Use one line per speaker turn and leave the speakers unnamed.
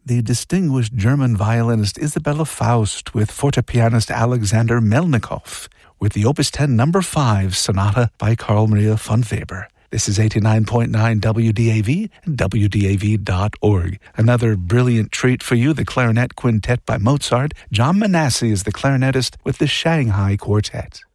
the distinguished German violinist Isabella Faust with fortepianist Alexander Melnikov with the Opus 10 No. 5 Sonata by Carl Maria von Weber. This is 89.9 WDAV and WDAV.org. Another brilliant treat for you, the Clarinet Quintet by Mozart. John Manassi is the clarinetist with the Shanghai Quartet.